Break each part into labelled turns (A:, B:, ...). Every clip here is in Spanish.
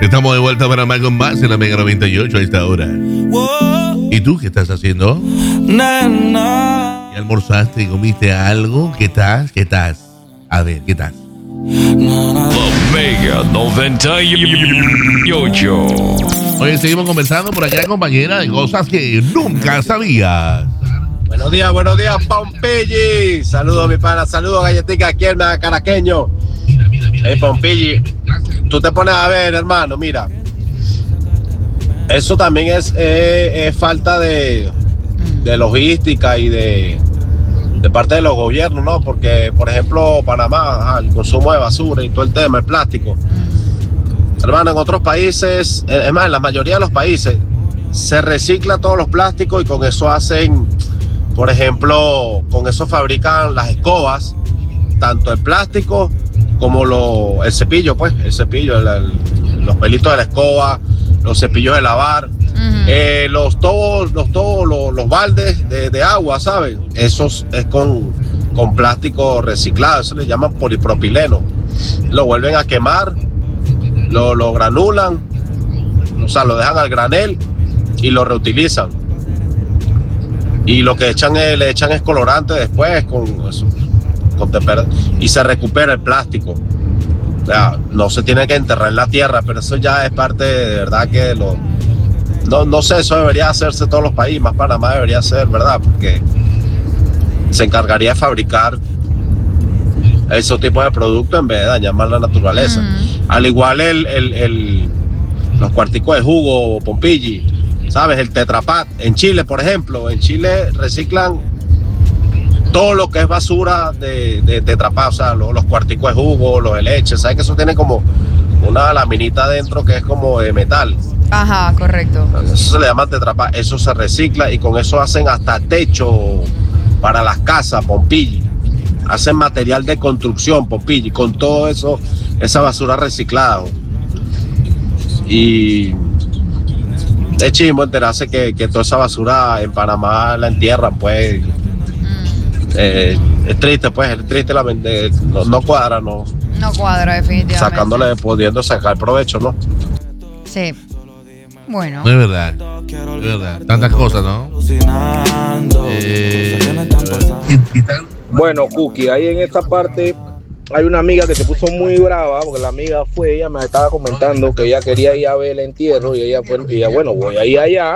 A: Estamos de vuelta para más con más en la Mega 98 a esta hora. ¿Y tú qué estás haciendo? ¿Ya almorzaste y comiste algo? ¿Qué estás? A ver, ¿qué estás?
B: La Mega 98.
A: Oye, seguimos conversando por acá, compañera, de cosas que nunca sabías.
C: Buenos días, Pompilli. Saludos, mi pana, saludos, galletica, aquí en Caraqueño. Pompilli, tú te pones a ver, hermano, mira. Eso también es falta de logística y de parte de los gobiernos, ¿no? Porque, por ejemplo, Panamá, el consumo de basura y todo el tema, el plástico. Hermano, en otros países, es más, en la mayoría de los países, se recicla todos los plásticos y con eso hacen, por ejemplo, con eso fabrican las escobas, tanto el plástico como el cepillo, pues, los pelitos de la escoba, los cepillos de lavar, los baldes de agua, ¿saben? Eso es con plástico reciclado, eso le llaman polipropileno. Lo vuelven a quemar, lo granulan, o sea, lo dejan al granel y lo reutilizan. Y lo que le echan es colorante después y se recupera el plástico. O sea, no se tiene que enterrar en la tierra, pero eso ya es parte de verdad que no sé, eso debería hacerse en todos los países, más Panamá debería ser, ¿verdad? Porque se encargaría de fabricar esos tipos de productos en vez de dañar más la naturaleza. Al igual los cuarticos de jugo, Pompilli, ¿sabes? El Tetra Pak. En Chile, por ejemplo, reciclan todo lo que es basura de Tetra Pak, o sea, los cuarticos de jugo, los de leche, ¿sabes? Que eso tiene como una laminita adentro que es como de metal.
D: Ajá, correcto.
C: Eso se le llama Tetra Pak, eso se recicla y con eso hacen hasta techo para las casas, Pompilli. Hacen material de construcción, Pompilli, con todo eso, esa basura reciclada. Y es chimbo enterarse que toda esa basura en Panamá la entierran, pues. Es triste, pues, no cuadra, ¿no?
D: No cuadra, definitivamente.
C: Pudiendo sacar provecho, ¿no?
D: Sí. Bueno.
A: Es verdad. Tantas cosas, ¿no?
E: Bueno, Cookie, ahí en esta parte hay una amiga que se puso muy brava porque la amiga ella me estaba comentando que ella quería ir a ver el entierro y ella bueno, voy a ir allá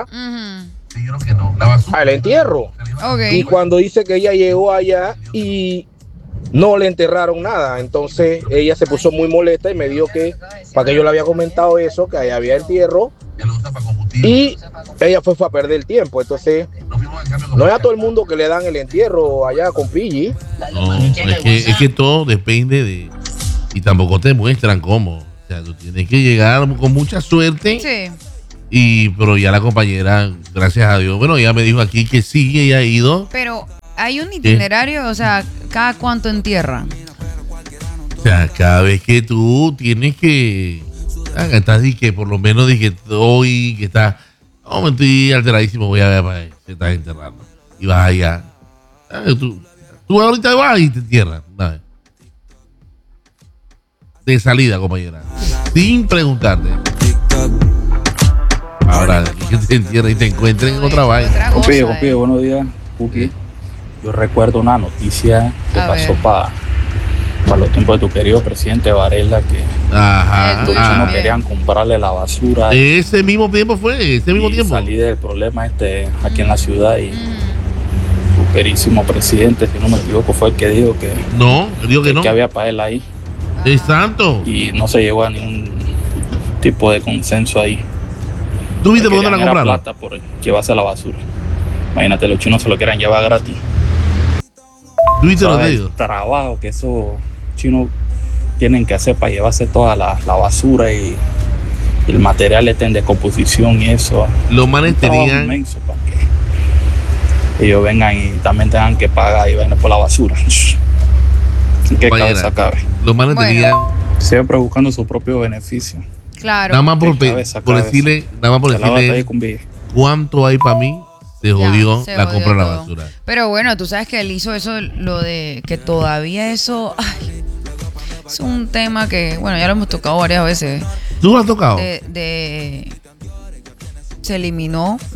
E: al entierro.
D: Okay.
E: Y cuando dice que ella llegó allá y no le enterraron nada, entonces ella se puso muy molesta y me dijo que para que yo le había comentado eso, que allá había entierro y ella fue a perder el tiempo. Entonces no es a todo el mundo que le dan el entierro allá con Pilli.
A: No, es que todo depende y tampoco te muestran cómo. O sea, tú tienes que llegar con mucha suerte.
D: Sí.
A: Pero ya la compañera, gracias a Dios, bueno, ella me dijo aquí que sí, ella ha ido.
D: Pero hay un itinerario, o sea, ¿cada cuánto entierran?
A: O sea, cada vez que tú tienes que estás que por lo menos dije hoy que estás, no, me estoy alteradísimo, voy a ver para te estás enterrando y vas allá. Tú ahorita vas y te entierras, ¿sabes? De salida, compañera, sin preguntarte. Ahora que te entierren y te encuentren en otra vaina.
F: Compío, buenos días, Cookie. Yo recuerdo una noticia que pasó para los tiempos de tu querido presidente Varela, que los chinos querían comprarle la basura.
A: Ese mismo tiempo
F: Salí del problema aquí en la ciudad y tu querísimo presidente, si no me equivoco, fue el que dijo que
A: no,
F: que había para él ahí.
A: Es santo.
F: Y no se llegó a ningún tipo de consenso ahí.
A: ¿Tú viste por dónde la compraron?
F: Plata por llevarse la basura. Imagínate, los chinos se lo quieran llevar gratis.
A: ¿Tú viste lo de ellos?
F: El trabajo que esos chinos tienen que hacer para llevarse toda la basura y el material en decomposición y eso.
A: Los manes tenían
F: inmenso para que ellos vengan y también tengan que pagar y venir por la basura. ¿Qué cabeza cabe?
A: Los manes tenían
F: siempre buscando su propio beneficio.
D: Claro.
A: Nada más por decirle cuánto hay para mí, se jodió la compra de la basura.
D: Pero bueno, tú sabes que él hizo eso, lo de que todavía eso, Es un tema que, bueno, ya lo hemos tocado varias veces.
A: ¿Tú lo has tocado?
D: Se eliminó,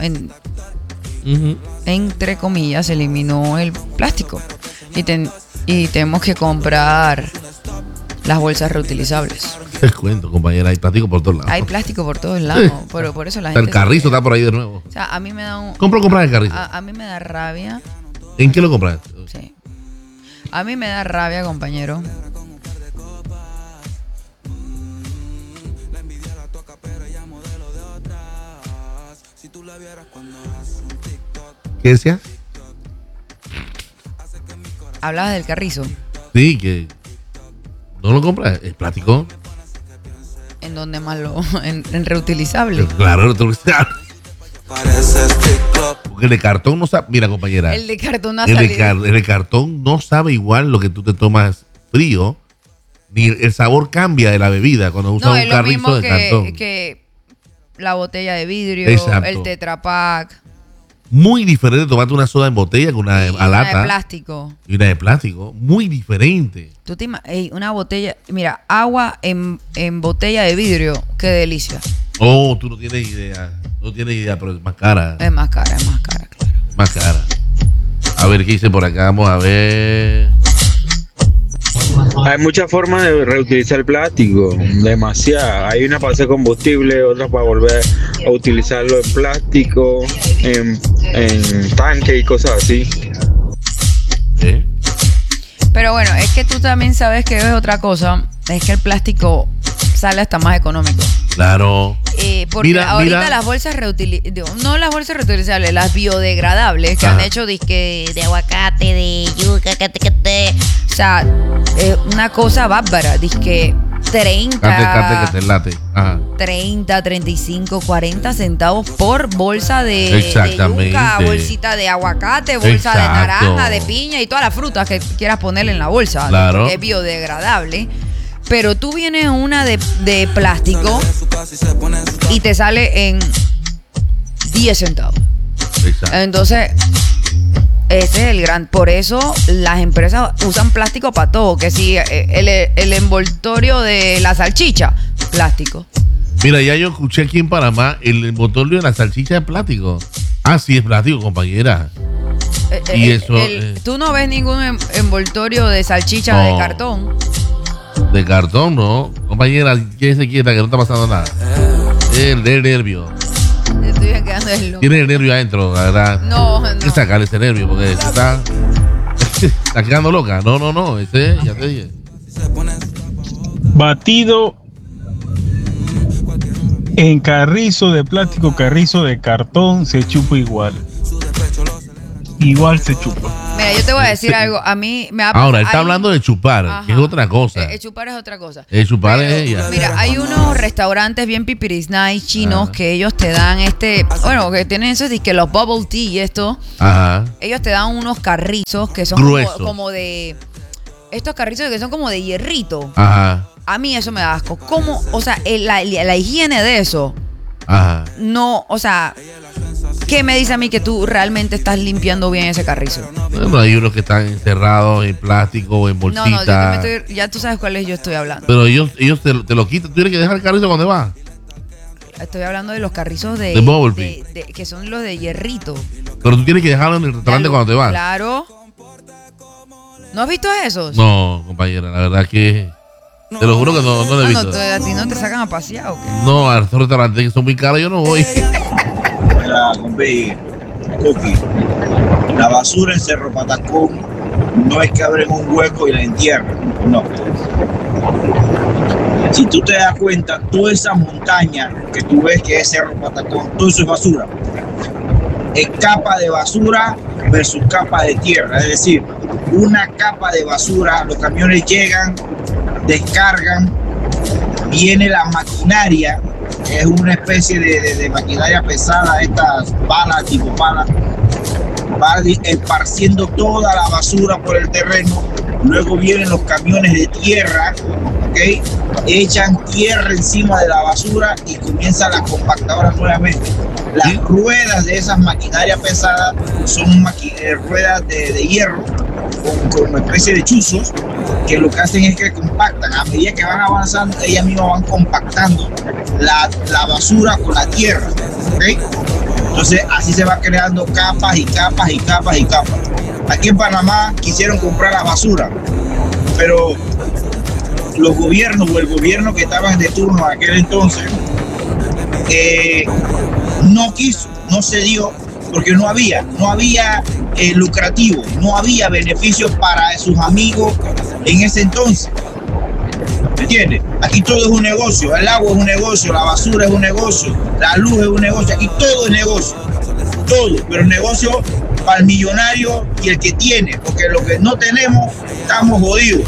D: entre comillas, se eliminó el plástico. Y tenemos que comprar las bolsas reutilizables.
A: Te cuento, compañera, hay plástico por todos lados.
D: Hay plástico por todos lados, pero por eso la gente...
A: El carrizo está por ahí de nuevo.
D: O sea, a mí me da un...
A: Comprar el carrizo.
D: A mí me da rabia.
A: ¿En qué lo compras?
D: Sí. A mí me da rabia, compañero.
A: ¿Qué decías?
D: Hablabas del carrizo.
A: Sí, que no lo compras, es plástico.
D: ¿En dónde más lo...? En reutilizable.
A: Claro, reutilizable. Porque el de cartón no sabe... Mira, compañera.
D: El de cartón no ha salido.
A: El de cartón no sabe igual lo que tú te tomas frío, ni el sabor cambia de la bebida cuando usas un carrizo de cartón.
D: Que la botella de vidrio,
A: exacto.
D: El Tetra Pak.
A: Muy diferente tomarte una soda en botella con una a lata.
D: Una de plástico.
A: Y una de plástico. Muy diferente.
D: Una botella... Mira, agua en botella de vidrio. Qué delicia.
A: Oh, tú no tienes idea. No tienes idea, pero es más cara.
D: Es más cara, claro.
A: Más cara. A ver, ¿qué dice por acá? Vamos a ver.
G: Hay muchas formas de reutilizar el plástico, demasiadas. Hay una para hacer combustible, otra para volver a utilizarlo en plástico, en tanque y cosas así.
A: ¿Eh?
D: Pero bueno, es que tú también sabes que es otra cosa, es que el plástico sale hasta más económico.
A: Claro.
D: Porque ahorita las bolsas no las bolsas reutilizables, las biodegradables que han hecho de aguacate, de yuca, o sea, una cosa bárbara, disque 30, 35, 40 centavos por bolsa de yuca, bolsita de aguacate, bolsa de naranja, de piña y todas las frutas que quieras ponerle en la bolsa,
A: claro.
D: Que es biodegradable. Pero tú vienes una de plástico y te sale en 10 centavos.
A: Exacto.
D: Entonces, ese es el gran... Por eso las empresas usan plástico para todo. Que si el envoltorio de la salchicha, plástico.
A: Mira, ya yo escuché aquí en Panamá el envoltorio de la salchicha es plástico. Ah, sí, es plástico, compañera. Y eso...
D: tú no ves ningún envoltorio de salchicha de cartón.
A: De cartón, no. Compañera, quédese quieta que no está pasando nada. El nervio.
D: Estoy quedando el loco.
A: Tiene el nervio adentro, la verdad.
D: No.
A: Hay que sacarle ese nervio porque está quedando loca. No. Ese, ya te dije.
H: Batido en carrizo de plástico, carrizo de cartón, se chupa igual. Igual se chupa.
D: Mira, yo te voy a decir algo. A mí me ha pasado.
A: Ahora, él está hablando de chupar, que es otra cosa.
D: Chupar es otra cosa.
A: Chupar es ella.
D: Mira, hay unos restaurantes bien pipiris nice chinos que ellos te dan bueno, que tienen eso de que los bubble tea y esto. Ajá. Ellos te dan unos carrizos que son como de... Estos carrizos que son como de hierrito. Ajá. A mí eso me da asco. ¿Cómo? O sea, la higiene de eso. Ajá. No, o sea... ¿Qué me dice a mí que tú realmente estás limpiando bien ese carrizo?
A: Bueno, hay unos que están encerrados en plástico o en bolsita.
D: No, ya tú sabes cuáles yo estoy hablando.
A: Pero ellos te lo quitan. Tú tienes que dejar el carrizo cuando vas.
D: Estoy hablando de los carrizos de que son los de hierrito.
A: Pero tú tienes que dejarlo en el restaurante cuando te vas.
D: Claro. ¿No has visto esos?
A: No, compañera, la verdad que... Te lo juro que no lo he visto.
D: ¿A ti no te sacan a pasear o qué?
A: No, a estos restaurantes que son muy caros yo no voy.
I: Cookie. La basura en Cerro Patacón no es que abren un hueco y la entierran, no. Si tú te das cuenta, toda esa montaña que tú ves que es Cerro Patacón, todo eso es basura. Es capa de basura versus capa de tierra, es decir, una capa de basura, los camiones llegan, descargan, viene la maquinaria. Es una especie de maquinaria pesada, estas balas, tipo balas, va esparciendo toda la basura por el terreno. Luego vienen los camiones de tierra, ¿okay? Echan tierra encima de la basura y comienza la compactadora nuevamente. Las ruedas de esas maquinarias pesadas son ruedas de hierro con una especie de chuzos que lo que hacen es que compactan. A medida que van avanzando, ellas mismas van compactando la basura con la tierra, ¿okay? Entonces así se va creando capas y capas y capas y capas. Aquí en Panamá quisieron comprar la basura, pero los gobiernos o el gobierno que estaba de turno en aquel entonces no quiso, no se dio, porque no había lucrativo, no había beneficios para sus amigos en ese entonces. ¿Me entiendes? Aquí todo es un negocio, el agua es un negocio, la basura es un negocio, la luz es un negocio, aquí todo es negocio, todo, pero negocio para el millonario y el que tiene, porque lo que no tenemos estamos jodidos.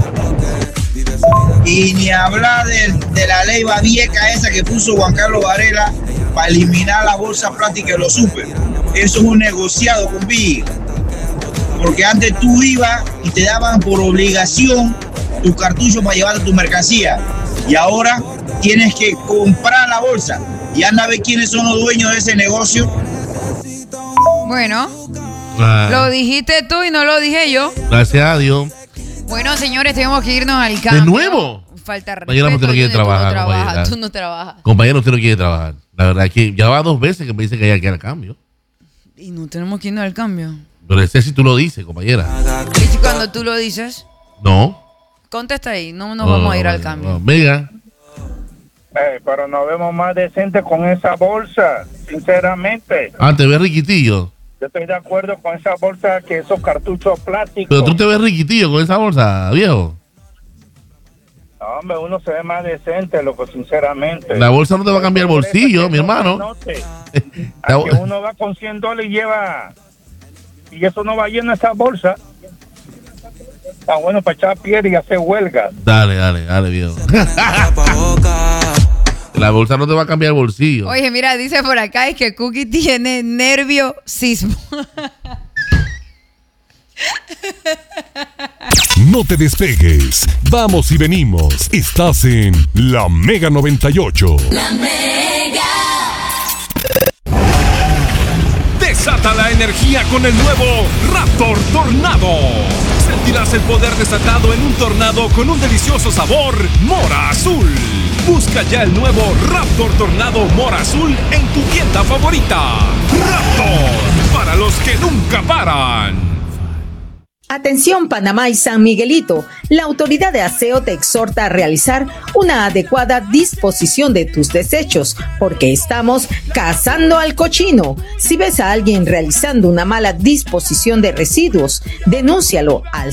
I: Y ni hablar de la ley babieca esa que puso Juan Carlos Varela para eliminar la bolsa plástica de los super. Eso es un negociado con Big. Porque antes tú ibas y te daban por obligación tu cartucho para llevar tu mercancía. Y ahora tienes que comprar la bolsa. Y anda a ver quiénes son los dueños de ese negocio.
D: Bueno, lo dijiste tú y no lo dije yo.
A: Gracias a Dios.
D: Bueno, señores, tenemos que irnos al cambio.
A: ¿De nuevo?
D: Falta respeto.
A: Compañera, usted no quiere trabajar.
D: Tú no trabajas.
A: Compañero, usted no quiere trabajar. La verdad es que ya va 2 veces que me dice que hay que ir al cambio.
D: Y no tenemos que irnos al cambio.
A: Pero sé si tú lo dices, compañera.
D: ¿Y si cuando tú lo dices?
A: No.
D: Contesta ahí, no nos vamos a ir al cambio.
A: Venga.
J: Pero nos vemos más decentes con esa bolsa, sinceramente.
A: Te ves riquitillo.
J: Yo estoy de acuerdo con esa bolsa, que esos cartuchos plásticos.
A: Pero tú te ves riquitillo con esa bolsa, viejo.
J: No, hombre, uno se ve más decente, loco, sinceramente.
A: La bolsa no te va a cambiar el bolsillo, mi hermano.
J: Que uno va con $100 y lleva, y eso no va lleno esa bolsa. Está bueno para echar piedra y hacer huelga.
A: Dale, viejo. La bolsa no te va a cambiar el bolsillo.
D: Oye, mira, dice por acá es que Cookie tiene nerviosismo.
K: No te despegues. Vamos y venimos. Estás en La Mega 98.
B: La Mega.
K: Desata la energía con el nuevo Raptor Tornado. Sentirás el poder desatado en un tornado con un delicioso sabor mora azul. Busca ya el nuevo Raptor Tornado Mora Azul en tu tienda favorita. Raptor, para los que nunca paran.
L: Atención Panamá y San Miguelito, la autoridad de aseo te exhorta a realizar una adecuada disposición de tus desechos, porque estamos cazando al cochino. Si ves a alguien realizando una mala disposición de residuos, denúncialo al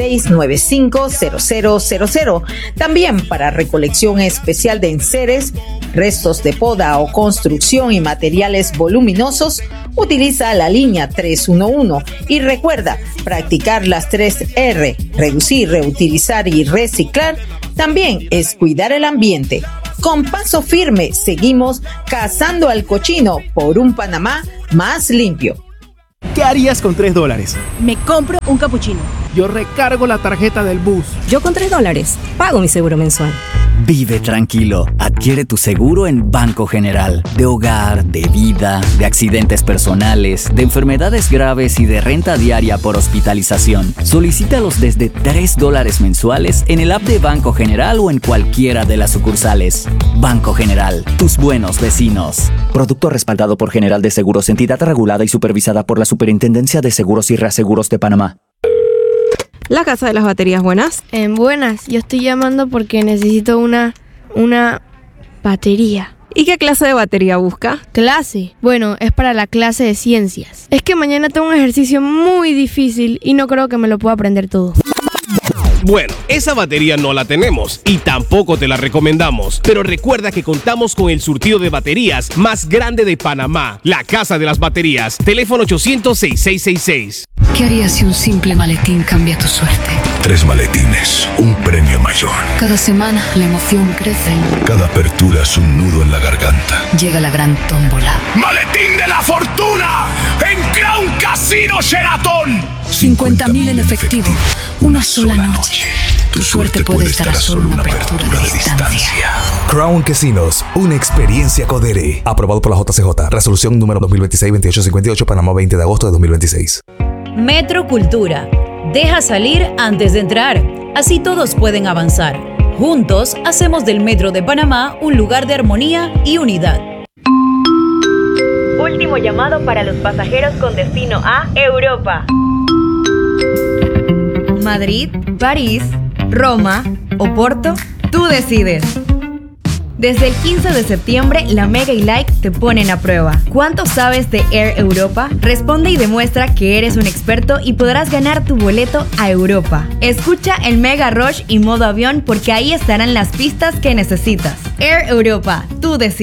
L: 66950000. También para recolección especial de enseres, restos de poda o construcción y materiales voluminosos, utiliza la línea 311 y recuerda practicar las 3R, reducir, reutilizar y reciclar, también es cuidar el ambiente. Con paso firme seguimos cazando al cochino por un Panamá más limpio.
M: ¿Qué harías con $3?
N: Me compro un capuchino.
M: Yo recargo la tarjeta del bus.
N: Yo con $3 pago mi seguro mensual.
O: Vive tranquilo. Adquiere tu seguro en Banco General. De hogar, de vida, de accidentes personales, de enfermedades graves y de renta diaria por hospitalización. Solicítalos desde $3 mensuales en el app de Banco General o en cualquiera de las sucursales. Banco General, tus buenos vecinos. Producto respaldado por General de Seguros, entidad regulada y supervisada por la Superintendencia de Seguros y Reaseguros de Panamá.
P: La Casa de las Baterías, ¿buenas?
Q: Buenas, yo estoy llamando porque necesito una batería.
P: ¿Y qué clase de batería busca?
Q: ¿Clase? Bueno, es para la clase de ciencias. Es que mañana tengo un ejercicio muy difícil y no creo que me lo pueda aprender todo.
R: Bueno, esa batería no la tenemos y tampoco te la recomendamos, pero recuerda que contamos con el surtido de baterías más grande de Panamá, la Casa de las Baterías, teléfono 800-6666.
S: ¿Qué harías si un simple maletín cambia tu suerte?
K: 3 maletines, un premio mayor.
S: Cada semana la emoción crece.
K: Cada apertura es un nudo en la garganta.
S: Llega la gran tómbola.
K: ¡Maletín de la fortuna! ¡En Crown Casino Sheraton!
S: 50.000 en efectivo. Una sola noche. Tu suerte puede estar a solo una apertura de distancia.
T: Crown Casinos, una experiencia Codere. Aprobado por la JCJ. Resolución número 2026-2858, Panamá, 20 de agosto de 2026.
U: Metro Cultura. Deja salir antes de entrar. Así todos pueden avanzar. Juntos hacemos del Metro de Panamá un lugar de armonía y unidad.
V: Último llamado para los pasajeros con destino a Europa.
W: Madrid, París, Roma o Porto, tú decides. Desde el 15 de septiembre, la Mega y Like te ponen a prueba. ¿Cuánto sabes de Air Europa? Responde y demuestra que eres un experto y podrás ganar tu boleto a Europa. Escucha el Mega Rush y modo avión porque ahí estarán las pistas que necesitas. Air Europa, tú decides.